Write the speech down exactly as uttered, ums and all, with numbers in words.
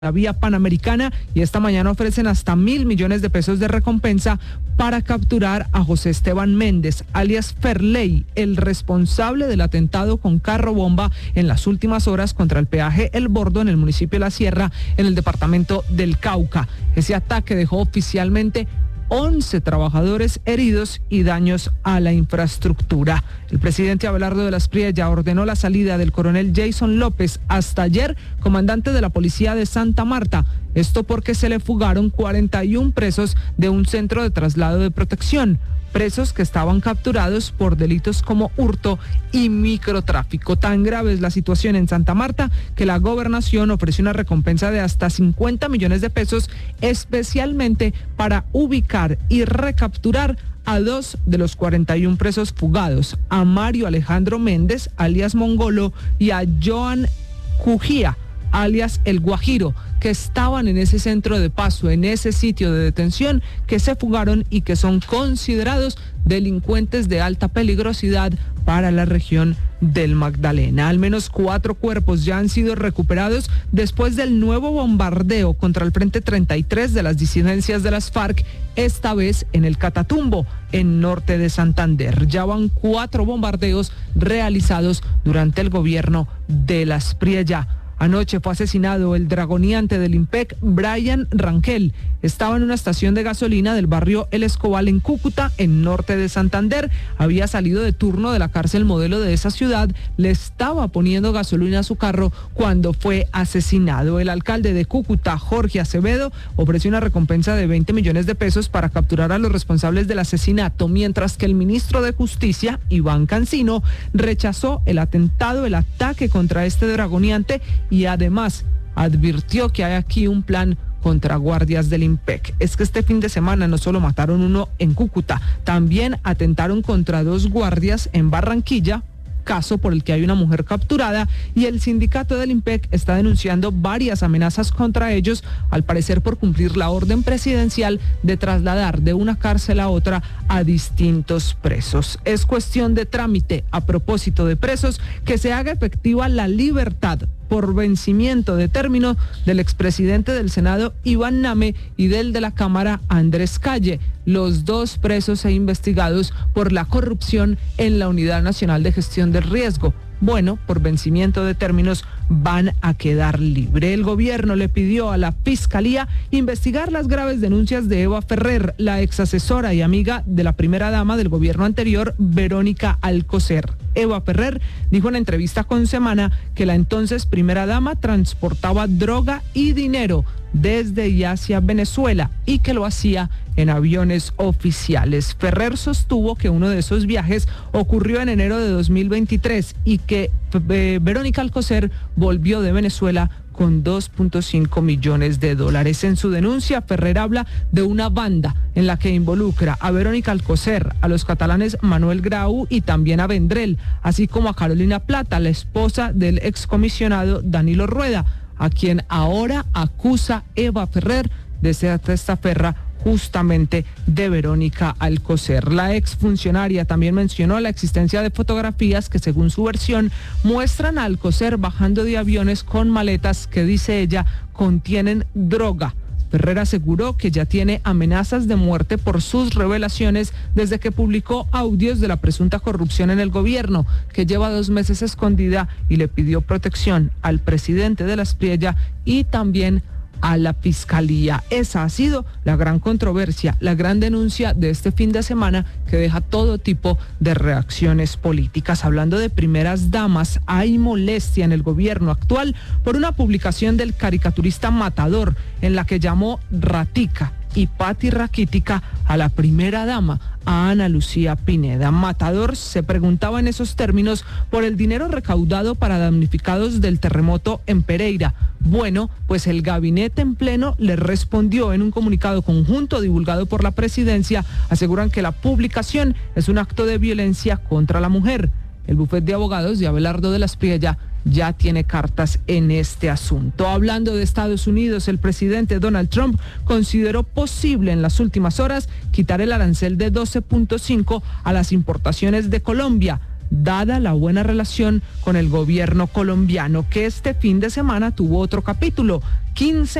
la vía panamericana y esta mañana ofrecen hasta mil millones de pesos de recompensa para capturar a José Esteban Méndez, alias Ferley, el responsable del atentado con carro bomba en las últimas horas contra el peaje El Bordo en el municipio de La Sierra, en el departamento del Cauca. Ese ataque dejó oficialmente once trabajadores heridos y daños a la infraestructura. El presidente Abelardo de la Espriella ordenó la salida del coronel Jason López, hasta ayer comandante de la policía de Santa Marta. Esto porque se le fugaron cuarenta y uno presos de un centro de traslado de protección. Presos que estaban capturados por delitos como hurto y microtráfico. Tan grave es la situación en Santa Marta que la gobernación ofreció una recompensa de hasta cincuenta millones de pesos especialmente para ubicar y recapturar a dos de los cuarenta y uno presos fugados, a Mario Alejandro Méndez, alias Mongolo, y a Joan Cujía, alias El Guajiro, que estaban en ese centro de paso, en ese sitio de detención, que se fugaron y que son considerados delincuentes de alta peligrosidad para la región del Magdalena. Al menos cuatro cuerpos ya han sido recuperados después del nuevo bombardeo contra el Frente treinta y tres de las disidencias de las FARC, esta vez en el Catatumbo, en norte de Santander. Ya van cuatro bombardeos realizados durante el gobierno de la Espriella. Anoche fue asesinado el dragoniante del IMPEC, Brian Rangel. Estaba en una estación de gasolina del barrio El Escobal en Cúcuta, en norte de Santander. Había salido de turno de la cárcel modelo de esa ciudad. Le estaba poniendo gasolina a su carro cuando fue asesinado. El alcalde de Cúcuta, Jorge Acevedo, ofreció una recompensa de veinte millones de pesos para capturar a los responsables del asesinato, mientras que el ministro de Justicia, Iván Cancino, rechazó el atentado, el ataque contra este dragoniante, y además advirtió que hay aquí un plan contra guardias del IMPEC. Es que este fin de semana no solo mataron uno en Cúcuta, también atentaron contra dos guardias en Barranquilla, caso por el que hay una mujer capturada, y el sindicato del IMPEC está denunciando varias amenazas contra ellos, al parecer por cumplir la orden presidencial de trasladar de una cárcel a otra a distintos presos. Es cuestión de trámite, a propósito de presos, que se haga efectiva la libertad por vencimiento de término del expresidente del Senado, Iván Name, y del de la Cámara, Andrés Calle, los dos presos e investigados por la corrupción en la Unidad Nacional de Gestión del Riesgo. Bueno, por vencimiento de términos van a quedar libre. El gobierno le pidió a la Fiscalía investigar las graves denuncias de Eva Ferrer, la exasesora y amiga de la primera dama del gobierno anterior, Verónica Alcocer. Eva Ferrer dijo en entrevista con Semana que la entonces primera dama transportaba droga y dinero desde y hacia Venezuela y que lo hacía en aviones oficiales. Ferrer sostuvo que uno de esos viajes ocurrió en enero de dos mil veintitrés y que eh, Verónica Alcocer volvió de Venezuela con dos punto cinco millones de dólares. En su denuncia, Ferrer habla de una banda en la que involucra a Verónica Alcocer, a los catalanes Manuel Grau y también a Vendrell, así como a Carolina Plata, la esposa del excomisionado Danilo Rueda, a quien ahora acusa Eva Ferrer de ser testaferra justamente de Verónica Alcocer. La exfuncionaria también mencionó la existencia de fotografías que, según su versión, muestran a Alcocer bajando de aviones con maletas que, dice ella, contienen droga. Ferrer aseguró que ya tiene amenazas de muerte por sus revelaciones desde que publicó audios de la presunta corrupción en el gobierno, que lleva dos meses escondida, y le pidió protección al presidente de la Espriella y también a la Fiscalía. Esa ha sido la gran controversia, la gran denuncia de este fin de semana, que deja todo tipo de reacciones políticas. Hablando de primeras damas, hay molestia en el gobierno actual por una publicación del caricaturista Matador en la que llamó ratica y pati raquítica a la primera dama, a Ana Lucía Pineda. Matador se preguntaba en esos términos por el dinero recaudado para damnificados del terremoto en Pereira. Bueno, pues el gabinete en pleno le respondió en un comunicado conjunto divulgado por la presidencia. Aseguran que la publicación es un acto de violencia contra la mujer. El bufete de abogados de Abelardo de la Espriella ya tiene cartas en este asunto. Hablando de Estados Unidos, el presidente Donald Trump consideró posible en las últimas horas quitar el arancel de doce punto cinco a las importaciones de Colombia. dada la buena relación con el gobierno colombiano, que este fin de semana tuvo otro capítulo. quince